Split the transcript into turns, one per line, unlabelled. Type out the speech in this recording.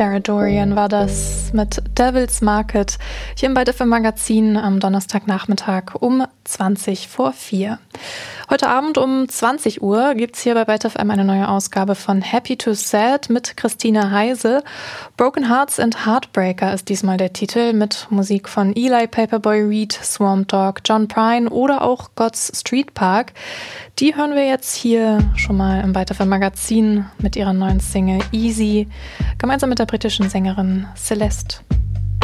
Dara Dorian war das mit Devil's Market hier im Byte FM Magazin am Donnerstagnachmittag um 4:20. Heute Abend um 20 Uhr gibt es hier bei Byte FM eine neue Ausgabe von Happy to Sad mit Christine Heise. Broken Hearts and Heartbreaker ist diesmal der Titel mit Musik von Eli, Paperboy Reed, Swamp Dogg, John Prine oder auch God's Street Park. Die hören wir jetzt hier schon mal im Byte FM Magazin mit ihrer neuen Single Easy, gemeinsam mit der britischen Sängerin Celeste.